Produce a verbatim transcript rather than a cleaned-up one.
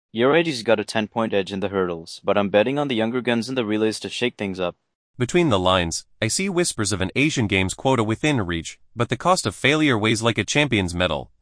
Your I D's got a ten-point edge in the hurdles, but I'm betting on the younger guns in the relays to shake things up. Between the lines, I see whispers of an Asian Games quota within reach, but the cost of failure weighs like a champion's medal.